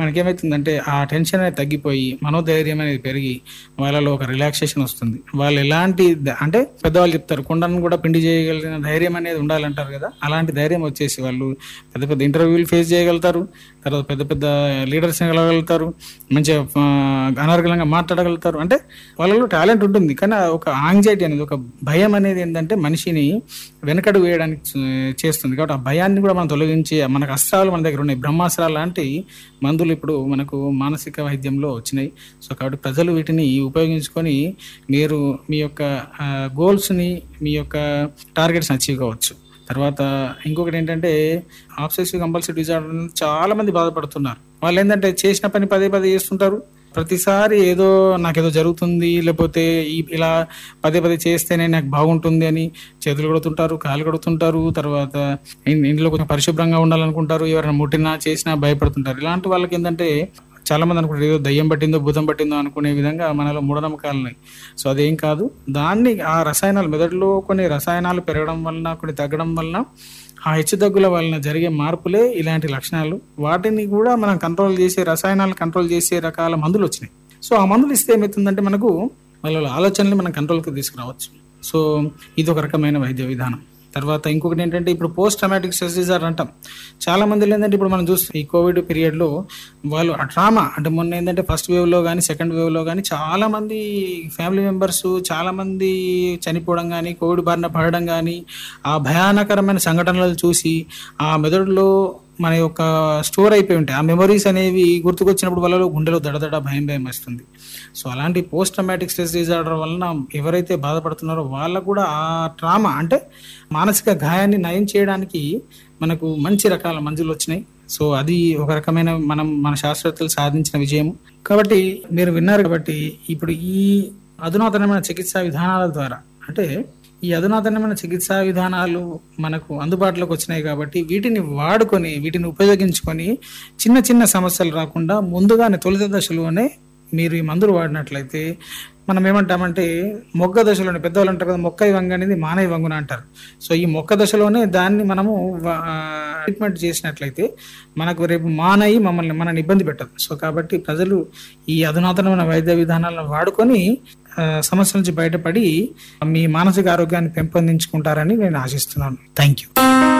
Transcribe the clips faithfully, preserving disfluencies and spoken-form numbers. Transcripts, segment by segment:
మనకేమవుతుందంటే ఆ టెన్షన్ అనేది తగ్గిపోయి మనోధైర్యం అనేది పెరిగి వాళ్ళలో ఒక రిలాక్సేషన్ వస్తుంది. వాళ్ళు ఎలాంటి అంటే పెద్దవాళ్ళు చెప్తారు కొండను కూడా పిండి చేయగలిగిన ధైర్యం అనేది ఉండాలంటారు కదా, అలాంటి ధైర్యం వచ్చేసి వాళ్ళు పెద్ద పెద్ద ఇంటర్వ్యూలు ఫేస్ చేయగలుగుతారు, తర్వాత పెద్ద పెద్ద లీడర్స్ కలగలుగుతారు, మంచిగా అనర్గళంగా మాట్లాడగలుగుతారు. అంటే వాళ్ళలో టాలెంట్ ఉంటుంది, కానీ ఒక యాంగ్జైటీ అనేది ఒక భయం అనేది ఏంటంటే మనిషిని వెనకడు వేయడానికి చేస్తుంది. కాబట్టి ఆ భయాన్ని కూడా మనం తొలగించి మనకు అస్త్రాలు మన దగ్గర ఉన్నాయి, బ్రహ్మాస్త్రాలు లాంటి మందులు ఇప్పుడు మనకు మానసిక వైద్యంలో వచ్చినాయి. సో కాబట్టి ప్రజలు వీటిని ఉపయోగించుకొని మీరు మీ యొక్క గోల్స్ని మీ యొక్క టార్గెట్స్ని అచీవ్ కావచ్చు. తర్వాత ఇంకొకటి ఏంటంటే ఆబ్సెసివ్ కంపల్సివ్ డిజార్డర్ చాలా మంది బాధపడుతున్నారు. వాళ్ళు ఏంటంటే చేసిన పని పదే పదే చేస్తుంటారు, ప్రతిసారి ఏదో నాకేదో జరుగుతుంది లేకపోతే ఇలా పదే పదే చేస్తేనే నాకు బాగుంటుంది అని చేతులు కడుతుంటారు, కాలు కడుతుంటారు, తర్వాత ఇంట్లో కొంచెం పరిశుభ్రంగా ఉండాలనుకుంటారు, ఎవరైనా ముట్టినా చేసినా భయపడుతుంటారు. ఇలాంటి వాళ్ళకి ఏంటంటే చాలా మంది అనుకుంటారు ఏదో దయ్యం పట్టిందో భూతం పట్టిందో అనుకునే విధంగా మనలో మూఢనమ్మకాలు ఉన్నాయి. సో అదేం కాదు, దాన్ని ఆ రసాయనాలు మెదడులో కొన్ని రసాయనాలు పెరగడం వలన కొన్ని తగ్గడం వలన ఆ హెచ్చుతగ్గుల వలన జరిగే మార్పులే ఇలాంటి లక్షణాలు. వాటిని కూడా మనం కంట్రోల్ చేసే రసాయనాలు కంట్రోల్ చేసే రకాల మందులు వచ్చినాయి. సో ఆ మందులు ఇస్తే ఏమవుతుందంటే మనకు వాళ్ళ ఆలోచనలు మనం కంట్రోల్కి తీసుకురావచ్చు. సో ఇది ఒక రకమైన వైద్య విధానం. తర్వాత ఇంకొకటి ఏంటంటే ఇప్పుడు పోస్ట్ ట్రామాటిక్ స్ట్రెస్ డిజార్డర్ అంటాం. చాలా మంది ఏంటంటే ఇప్పుడు మనం చూస్తాం ఈ కోవిడ్ పీరియడ్లో వాళ్ళు ఆ ట్రామా అంటే మొన్న ఏంటంటే ఫస్ట్ వేవ్లో కానీ సెకండ్ వేవ్లో కానీ చాలా మంది ఫ్యామిలీ మెంబర్స్ చాలా మంది చనిపోవడం కానీ కోవిడ్ బారిన పడడం కానీ ఆ భయానకరమైన సంఘటనలు చూసి ఆ మెదడులో మన యొక్క స్టోర్ అయిపోయి ఉంటాయి. ఆ మెమరీస్ అనేవి గుర్తుకొచ్చినప్పుడు వాళ్ళలో గుండెలో దడదడ భయం భయం వస్తుంది. సో అలాంటి పోస్ట్ ట్రామాటిక్ స్ట్రెస్ డిజార్డర్ వలన ఎవరైతే బాధపడుతున్నారో వాళ్ళకు కూడా ఆ ట్రామా అంటే మానసిక గాయాన్ని నయం చేయడానికి మనకు మంచి రకాల మందులు వచ్చినాయి. సో అది ఒక రకమైన మనం మన శాస్త్రవేత్తలు సాధించిన విజయం. కాబట్టి మీరు విన్నారు కాబట్టి ఇప్పుడు ఈ అధునాతనమైన చికిత్సా విధానాల ద్వారా అంటే ఈ అధునాతనమైన చికిత్సా విధానాలు మనకు అందుబాటులోకి వచ్చినాయి కాబట్టి వీటిని వాడుకొని వీటిని ఉపయోగించుకొని చిన్న చిన్న సమస్యలు రాకుండా ముందుగానే తొలి దశలోనే మీరు ఈ మందులు వాడినట్లయితే మనం ఏమంటామంటే మొగ్గ దశలోనే పెద్దవాళ్ళు అంటారు కదా మొక్క వంగ అనేది మానవ వంగున అంటారు. సో ఈ మొక్క దశలోనే దాన్ని మనము ట్రీట్మెంట్ చేసినట్లయితే మనకు రేపు మానయి మమ్మల్ని మనల్ని ఇబ్బంది పెట్టదు. సో కాబట్టి ప్రజలు ఈ అధునాతనమైన వైద్య విధానాలను వాడుకొని సమస్యల నుంచి బయటపడి మీ మానసిక ఆరోగ్యాన్ని పెంపొందించుకుంటారని నేను ఆశిస్తున్నాను. Thank you.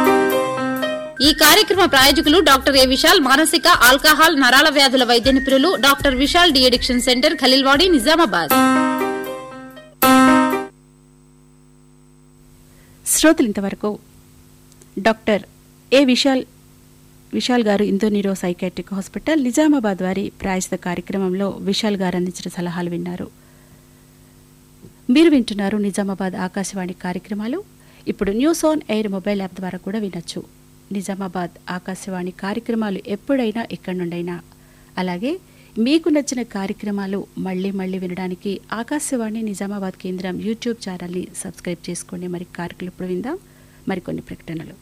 ఈ కార్యక్రమ ప్రాయోజకులు డాక్టర్ ఏ విశాల్, మానసిక ఆల్కహాల్ నరాల వ్యాధుల వైద్య నిపుణులు, doctor Vishal de addiction centre, Khaleelwadi, Nizamabad. శ్రోతలు ఇంతవరకు డాక్టర్ ఏ విశాల్ విశాల్ గారు ఇందో న్యూరో సైకాట్రిక్ హాస్పిటల్ నిజామాబాద్ వారి ప్రాయోజిత కార్యక్రమంలో విశాల్ గారు అందించిన సలహాలు విన్నారు. మీరు వింటున్నారు నిజామాబాద్ ఆకాశవాణి కార్యక్రమాలు. ఇప్పుడు news on air mobile app ద్వారా కూడా వినొచ్చు. నిజామాబాద్ ఆకాశవాణి కార్యక్రమాలు ఎప్పుడైనా ఎక్కడి నుండైనా. అలాగే మీకు నచ్చిన కార్యక్రమాలు మళ్ళీ మళ్ళీ వినడానికి ఆకాశవాణి నిజామాబాద్ కేంద్రం యూట్యూబ్ ఛానల్ని సబ్స్క్రైబ్ చేసుకోండి. మరి కార్యక్రమాలు ఇప్పుడు విందాం మరికొన్ని ప్రకటనలు.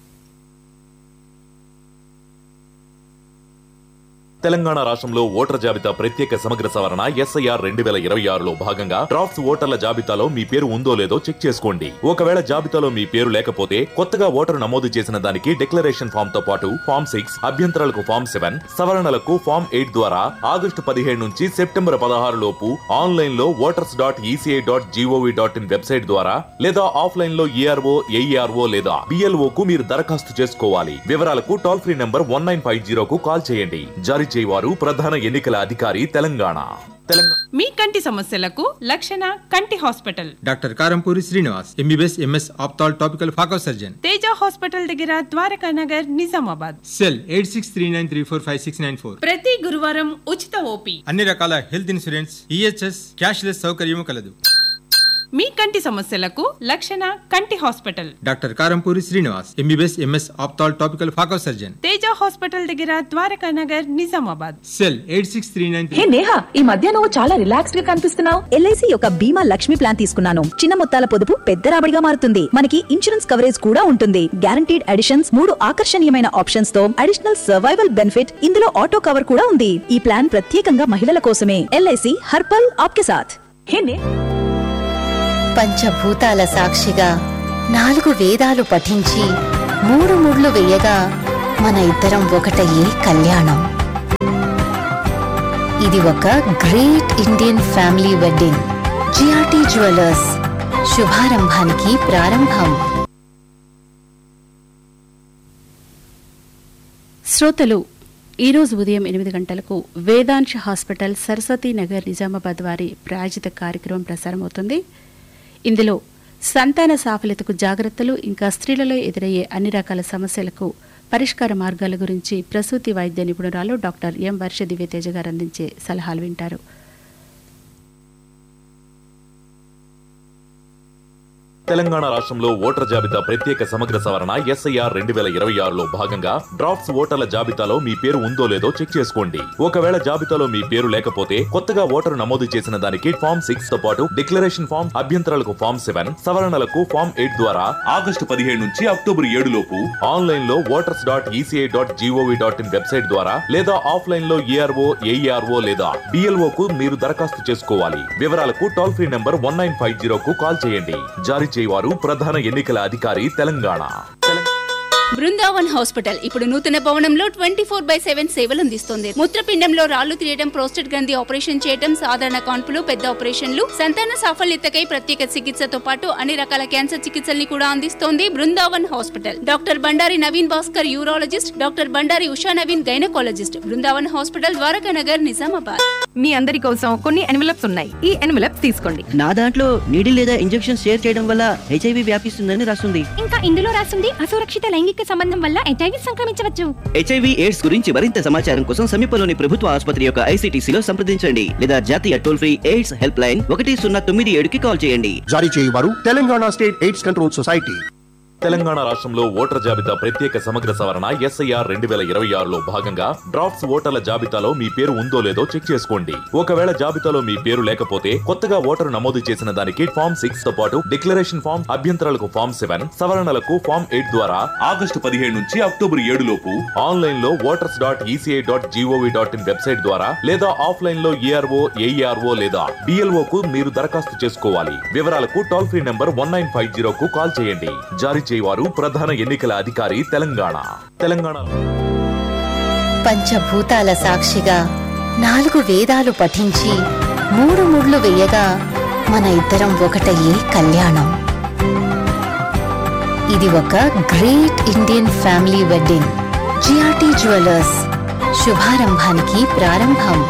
తెలంగాణ రాష్ట్రంలో ఓటర్ జాబితా ప్రత్యేక సమగ్ర సవరణ ఎస్ఐఆర్ రెండు వేల ఇరవై ఆరులో భాగంగా డ్రాఫ్ట్స్ ఓటర్ల జాబితాలో మీ పేరు ఉందో లేదో చెక్ చేసుకోండి. ఒకవేళ జాబితాలో మీ పేరు లేకపోతే కొత్తగా ఓటరు నమోదు చేసిన దానికి డిక్లరేషన్ ఫామ్ తో పాటు ఫామ్ సిక్స్ అభ్యంతరాలకు ఫామ్ సెవెన్ సవరణలకు ఫామ్ ఎయిట్ ద్వారా ఆగస్టు పదిహేడు నుంచి సెప్టెంబర్ పదహారు లోపు ఆన్లైన్ లో voters dot ECI dot GOV dot in website ద్వారా లేదా ఆఫ్లైన్ లో ఈఆర్ఓ ఏఈఆర్ఓ లేదా బిఎల్ఓ కు మీరు దరఖాస్తు చేసుకోవాలి. వివరాలకు toll free number one nine five zero కు కాల్ చేయండి. జారీ చేయవారు ప్రధాన ఎన్నికల అధికారి తెలంగాణ. మీ కంటి సమస్యలకు లక్షణ కంటి hospital doctor Karampuri Srinivas MBBS MS ophthal topical phaco surgeon Teja hospital దగ్గర Dwaraka Nagar Nizamabad. Cell eight six three nine three four five six nine four. ప్రతి గురువారం ఉచిత ఓపీ. అన్ని రకాల హెల్త్ ఇన్సూరెన్స్ ఈహెచ్ఎస్ క్యాష్లెస్ సౌకర్యం కలదు. మీ కంటి సమస్యలకు లక్షణ కంటి hospital doctor Karampuri Srinivas MBBS MS ophthal topical phaco surgeon Teja hospital దగ్గర Dwaraka Nagar Nizamabad. Cell eight six three nine. హే నేహా, ఈ మధ్య నువ్వు చాలా రిలాక్స్ గా కనిపిస్తున్నావు. ఎల్ఐసి యొక్క బీమా లక్ష్మి ప్లాన్ తీసుకున్నాను. చిన్న మొత్తాల పొదుపు పెద్ద రాబడిగా మారుతుంది. మనకి ఇన్సూరెన్స్ కవరేజ్ కూడా ఉంటుంది. గ్యారంటీడ్ అడిషన్స్, మూడు ఆకర్షణీయమైన ఆప్షన్స్ తో అడిషనల్ సర్వైవల్ బెనిఫిట్, ఇందులో ఆటో కవర్ కూడా ఉంది. ఈ ప్లాన్ ప్రత్యేకంగా మహిళల కోసమే. ఎల్ఐసి హర్పల్ ఆప్కే సాథ్. హే నే పంచభూతాల సాక్షిగా నాలుగు వేదాలు పఠించి మూడు ముళ్ళు వేయగా మన ఇద్దరం ఒకటయ్యే కళ్యాణం. ఇది ఒక great Indian family wedding. GRT jewellers, శుభారంభానికి ప్రారంభం. శ్రోతలు, ఈరోజు ఉదయం ఎనిమిది గంటలకు వేదాంశ హాస్పిటల్ సరస్వతీ నగర్ నిజామాబాద్ వారి ప్రాయోజిత కార్యక్రమం ప్రసారమవుతుంది. ఇందులో సంతాన సాఫల్యతకు జాగ్రత్తలు, ఇంకా స్త్రీలలో ఎదురయ్యే అన్ని రకాల సమస్యలకు పరిష్కార మార్గాల గురించి ప్రసూతి వైద్య నిపుణురాలు డాక్టర్ ఎం వర్ష దివ్యతేజ గారు అందించే సలహాలు వింటారు. తెలంగాణ రాష్ట్రంలో ఓటర్ జాబితా ప్రత్యేక సమగ్ర సవరణ ఎస్ఐఆర్ రెండు వేల ఇరవై ఆరులో భాగంగా డ్రాఫ్ట్స్ ఓటర్ల జాబితాలో మీ పేరు ఉందో లేదో చెక్ చేసుకోండి. ఒకవేళ జాబితాలో మీ పేరు లేకపోతే కొత్తగా ఓటరు నమోదు చేసిన దానికి ఫామ్ సిక్స్ తో పాటు డిక్లరేషన్ ఫామ్, అభ్యంతరాలకు ఫామ్ సెవెన్, సవరణలకు ఫామ్ ఎయిట్ ద్వారా ఆగస్టు పదిహేడు నుంచి అక్టోబర్ ఏడు లోపు ఆన్లైన్ లో voters dot ECI dot GOV dot in website ద్వారా లేదా ఆఫ్లైన్ లో ఏఆర్ఓ, ఏఈఆర్ఓ లేదా బిఎల్ఓ కు మీరు దరఖాస్తు చేసుకోవాలి. వివరాలకు toll free number one nine five zero కు కాల్ చేయండి. జారీ వారు ప్రధాన ఎన్నికల అధికారి తెలంగాణ. బృందావన్ హాస్పిటల్ ఇప్పుడు నూతన భవనంలో ట్వంటీ ఫోర్ బై సెవెన్ సేవలు అందిస్తుంది. మూత్రపిండంలో రాళ్లు తీయడం, ప్రోస్టేట్ గ్రంథి ఆపరేషన్ చేయడం, సాధారణ కాన్పులు, పెద్ద ఆపరేషన్లు, సంతాన సాఫల్యతకై ప్రత్యేక చికిత్సతో పాటు అన్ని రకాల క్యాన్సర్ చికిత్సల్ని కూడా అందిస్తోంది Brindavan hospital. Doctor Bandari Naveen Bhaskar urologist, doctor Bandari Usha Naveen gynaecologist. Brindavan hospital, Dwaraka Nagar, Nizamabad. మీ అందరి కోసం కొన్ని ఎన్వలప్స్ ఉన్నాయి. ఈ ఎన్వలప్స్ తీసుకోండి. నా దాంట్లో నీడిల్ లేదా ఇంజెక్షన్ షేర్ చేయడం వల్ల హెచ్ఐవి వ్యాపిస్తుందని రాస్తుంది. ఇంకా ఇందులో రాస్తుంది అసురక్షిత లైంగిక సంబంధం వల్ల హెచ్ఐవి సంక్రమించవచ్చు. హెచ్ఐవి ఎయిడ్స్ గురించి మరింత సమాచారం కోసం సమీపంలోని ప్రభుత్వ ఆసుపత్రి యొక్క ఐసీటీసీలో సంప్రదించండి లేదా జాతీయ toll free AIDS help line ఒకటి సున్నా తొమ్మిది ఏడుకి కాల్ చేయండి. జారీ చేయవారు Telangana state AIDS control society. Telangana రాష్ట్రంలో ఓటర్ జాబితా ప్రత్యేక సమగ్ర సవరణ ఎస్ఐఆర్ రెండు వేల ఇరవై ఆరులో భాగంగా డ్రాఫ్ట్స్ ఓటర్ల జాబితాలో మీ పేరు ఉందో లేదో చెక్ చేసుకోండి. ఒకవేళ జాబితాలో మీ పేరు లేకపోతే కొత్తగా ఓటరు నమోదు చేసిన దానికి ఫామ్ సిక్స్ తో పాటు డిక్లరేషన్ ఫామ్, అభ్యంతరాలకు ఫామ్ సెవెన్, సవరణలకు ఫామ్ ఎయిట్ ద్వారా ఆగస్టు పదిహేడు నుంచి అక్టోబర్ ఏడు లోపు ఆన్లైన్ లో voters dot ECI dot GOV dot in website ద్వారా లేదా ఆఫ్లైన్ లో ఏఆర్ఓ, ఏఈఆర్ఓ లేదా బిఎల్ఓ కు మీరు దరఖాస్తు చేసుకోవాలి. వివరాలకు toll free number one nine five zero కు కాల్ చేయండి. జారీ చేయవారు ప్రధాన ఎన్నికల అధికారి తెలంగాణ. తెలంగాణ పంచభూతాల సాక్షిగా నాలుగు వేదాలు పఠించి మూడు ముళ్ళు వేయగా మన ఇద్దరం ఒకటయ్యే కళ్యాణం. ఇది ఒక great Indian family wedding. GRT jewellers, శుభారంభానికి ప్రారంభం.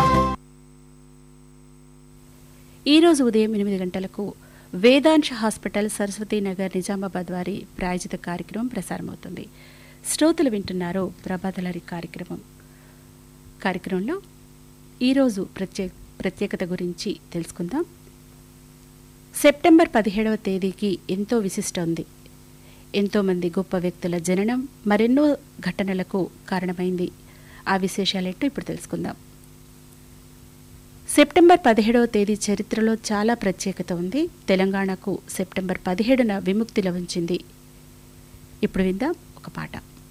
ఈరోజు ఉదయం ఎనిమిది గంటలకు వేదాంశ హాస్పిటల్ సరస్వతీ నగర్ నిజామాబాద్ వారి ప్రాయోజిత కార్యక్రమం ప్రసారమవుతుంది. శ్రోతలు వింటున్నారు ప్రభాతలరి కార్యక్రమం. కార్యక్రమంలో ఈరోజు ప్రత్యేక ప్రత్యేకత గురించి తెలుసుకుందాం. సెప్టెంబర్ పదిహేడవ తేదీకి ఎంతో విశిష్ట ఉంది. ఎంతోమంది గొప్ప వ్యక్తుల జననం మరెన్నో ఘటనలకు కారణమైంది. ఆ విశేషాలేంటో ఇప్పుడు తెలుసుకుందాం. సెప్టెంబర్ పదిహేడవ తేదీ చరిత్రలో చాలా ప్రత్యేకత ఉంది. తెలంగాణకు సెప్టెంబర్ పదిహేడున విముక్తి లభించింది. ఇప్పుడు విందాం ఒక పాట.